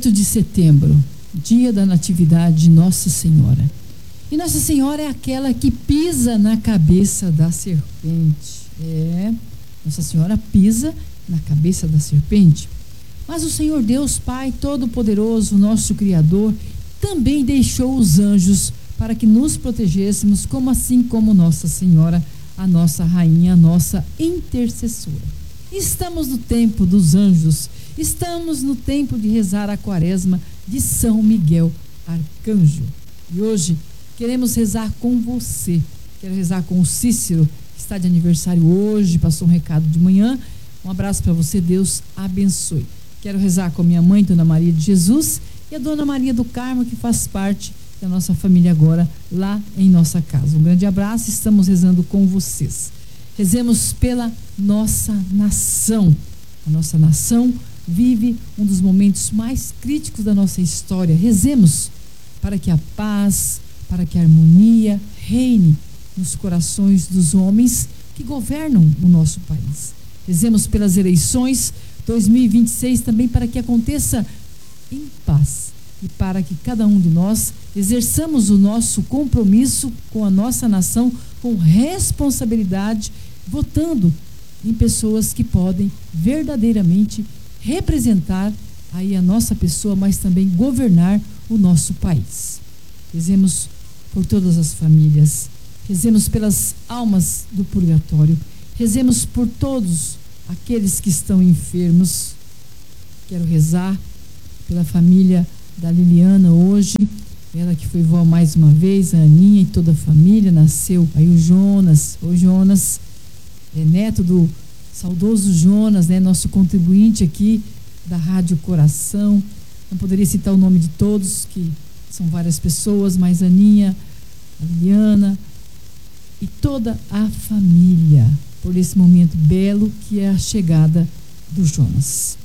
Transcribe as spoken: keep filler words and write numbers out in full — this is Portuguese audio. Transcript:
oito de setembro, dia da Natividade de Nossa Senhora. E Nossa Senhora é aquela que pisa na cabeça da serpente. É, Nossa Senhora pisa na cabeça da serpente. Mas o Senhor Deus Pai Todo-Poderoso, nosso Criador, também deixou os anjos para que nos protegêssemos, como assim como Nossa Senhora, a nossa rainha, a nossa intercessora. Estamos no tempo dos anjos, estamos no tempo de rezar a quaresma de São Miguel Arcanjo. E hoje queremos rezar com você. Quero rezar com o Cícero, que está de aniversário hoje, passou um recado de manhã. Um abraço para você, Deus abençoe. Quero rezar com minha mãe, Dona Maria de Jesus, e a Dona Maria do Carmo, que faz parte da nossa família agora, lá em nossa casa. Um grande abraço, estamos rezando com vocês. Rezemos pela nossa nação. A nossa nação vive um dos momentos mais críticos da nossa história. Rezemos para que a paz, para que a harmonia reine nos corações dos homens que governam o nosso país. Rezemos pelas eleições dois mil e vinte e seis também, para que aconteça em paz e para que cada um de nós exerçamos o nosso compromisso com a nossa nação com responsabilidade, votando em pessoas que podem verdadeiramente representar aí a nossa pessoa, mas também governar o nosso país. Rezemos por todas as famílias, rezemos pelas almas do purgatório, rezemos por todos aqueles que estão enfermos. Quero rezar pela família da Liliana hoje, ela que foi vó mais uma vez, a Aninha e toda a família. Nasceu aí o Jonas, o Jonas é neto do saudoso Jonas, né, nosso contribuinte aqui da Rádio Coração. Não poderia citar o nome de todos, que são várias pessoas, mas a Aninha, a Liliana e toda a família, por esse momento belo que é a chegada do Jonas.